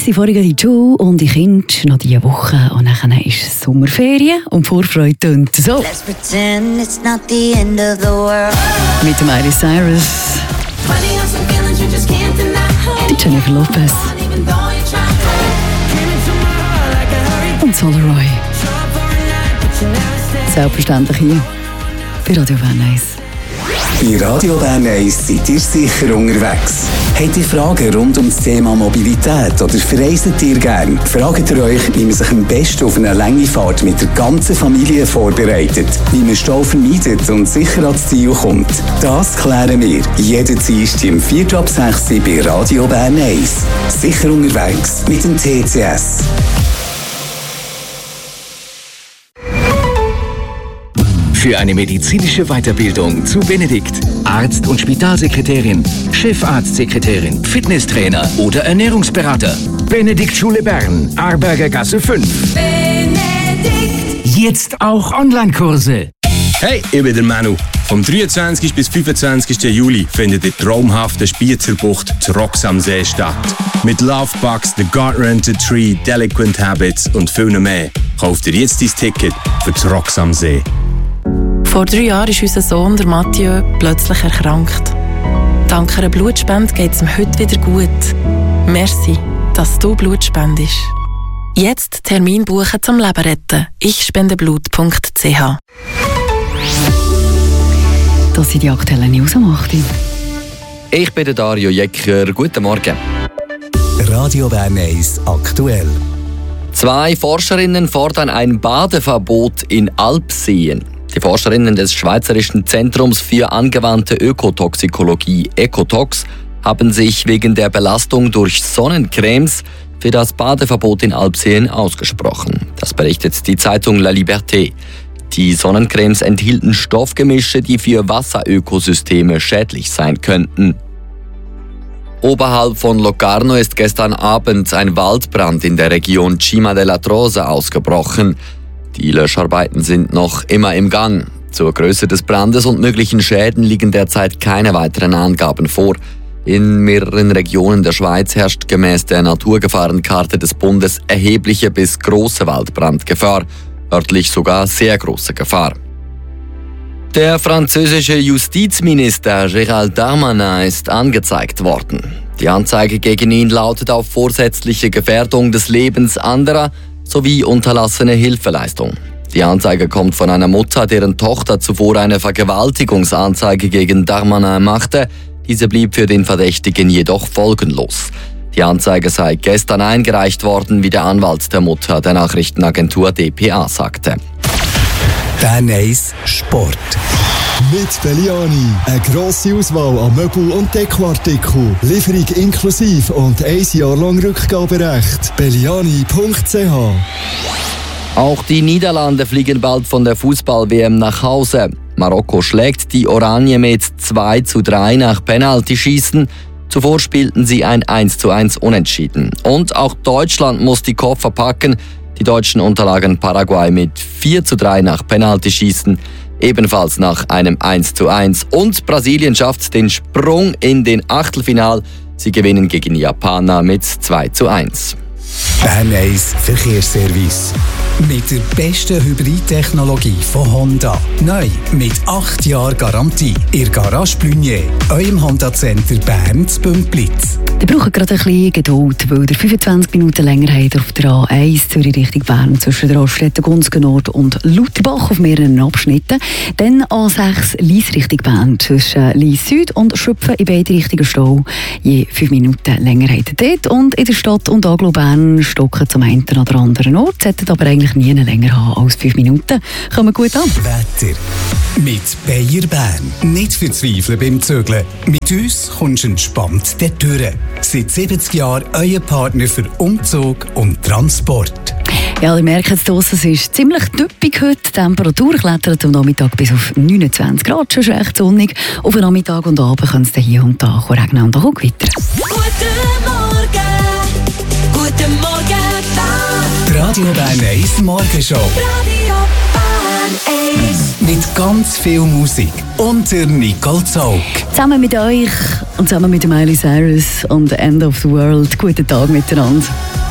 sind vorhin in die Schule und die Kinder noch diese Woche. Und dann ist Sommerferien und die Vorfreude tönt so. Let's pretend it's not the end of the world. Mit Miley Cyrus, die Jennifer Lopez und Solaroy. Selbstverständlich hier bei Radio Bern 1. Bei Radio Bern 1 seid ihr sicher unterwegs. Habt ihr Fragen rund um das Thema Mobilität oder verreist ihr gern? Fragt ihr euch, wie man sich am besten auf eine lange Fahrt mit der ganzen Familie vorbereitet, wie man Stau vermeidet und sicher ans Ziel kommt? Das klären wir jeden Dienstag um 4:06 bei Radio Bern 1. Sicher unterwegs mit dem TCS. Für eine medizinische Weiterbildung zu Benedikt. Arzt und Spitalsekretärin, Chefarztsekretärin, Fitnesstrainer oder Ernährungsberater. Benedikt Schule Bern, Aarberger Gasse 5. Benedikt. Jetzt auch Online-Kurse. Hey, ich bin der Manu. Vom 23. bis 25. Juli findet die traumhafte Spiezerbucht zu Rocks am See statt. Mit Lovebugs, The God Rented Tree, Delinquent Habits und viel mehr. Kauft ihr jetzt dein Ticket für die Rocks am See. Vor 3 Jahren ist unser Sohn, der Mathieu, plötzlich erkrankt. Dank einer Blutspende geht es ihm heute wieder gut. Merci, dass du Blut spendest. Jetzt Termin buchen zum Leben retten. ichspendeblut.ch. Das sind die aktuellen News am 8. Ich bin der Dario Jecker. Guten Morgen. Radio Bern 1 aktuell. 2 Forscherinnen fordern ein Badeverbot in Alpseen. Die Forscherinnen des Schweizerischen Zentrums für angewandte Ökotoxikologie Ecotox haben sich wegen der Belastung durch Sonnencremes für das Badeverbot in Alpseen ausgesprochen. Das berichtet die Zeitung La Liberté. Die Sonnencremes enthielten Stoffgemische, die für Wasserökosysteme schädlich sein könnten. Oberhalb von Locarno ist gestern Abend ein Waldbrand in der Region Cima della Trosa ausgebrochen. Die Löscharbeiten sind noch immer im Gang. Zur Größe des Brandes und möglichen Schäden liegen derzeit keine weiteren Angaben vor. In mehreren Regionen der Schweiz herrscht gemäß der Naturgefahrenkarte des Bundes erhebliche bis große Waldbrandgefahr, örtlich sogar sehr große Gefahr. Der französische Justizminister Gérald Darmanin ist angezeigt worden. Die Anzeige gegen ihn lautet auf vorsätzliche Gefährdung des Lebens anderer sowie unterlassene Hilfeleistung. Die Anzeige kommt von einer Mutter, deren Tochter zuvor eine Vergewaltigungsanzeige gegen Darmanin machte. Diese blieb für den Verdächtigen jedoch folgenlos. Die Anzeige sei gestern eingereicht worden, wie der Anwalt der Mutter der Nachrichtenagentur dpa sagte. Bern 1 Sport. Mit Belliani. Eine grosse Auswahl an Möbel- und Dekoartikeln. Lieferung inklusive und 1 Jahr lang Rückgaberecht. Belliani.ch. Auch die Niederlande fliegen bald von der Fußball-WM nach Hause. Marokko schlägt die Oranje mit 2:3 nach Penaltyschießen. Zuvor spielten sie ein 1:1 Unentschieden. Und auch Deutschland muss die Koffer packen. Die Deutschen unterlagen Paraguay mit 4:3 nach Penaltyschießen. Ebenfalls nach einem 1:1. Und Brasilien schafft den Sprung in den Achtelfinal. Sie gewinnen gegen Japaner mit 2:1. Bern 1 Verkehrsservice. Mit der besten Hybridtechnologie von Honda. Neu mit 8 Jahren Garantie. Ihr Garage Blunier, eurem Honda-Center Bern zu Bümplitz. Die brauchen gerade ein bisschen Geduld, weil ihr 25 Minuten länger habt auf der A1 Zürich Richtung Bern zwischen der Raststätte Gunzgen Nord und Lutherbach auf mehreren Abschnitten. Dann A6 Lies Richtung Bern zwischen Lies Süd und Schöpfen in beide Richtungen Stau. Je 5 Minuten länger habt ihr dort. Und in der Stadt und Aglo Bern stocken zum einen oder anderen Ort. Sollten aber eigentlich nie länger haben als 5 Minuten. Kommen gut an. Wetter. Mit Bayer Bern. Nicht verzweifeln beim Zügeln. Mit uns kommst du entspannt dort durch. Seit 70 Jahren euer Partner für Umzug und Transport. Ja, ihr merkt es draussen, es ist ziemlich düppig heute. Die Temperatur klettert am Nachmittag bis auf 29 Grad. Schon recht sonnig. Auf den Nachmittag und Abend kann es hier und da regnen und auch weiter. Guten Morgen, Die Radio Bern 1 Morgenshow. Radio Bern 1. Mit ganz viel Musik. Und der Nicole Zog. Zusammen mit euch Und zusammen mit Miley Cyrus und The End of the World. Guten Tag miteinander.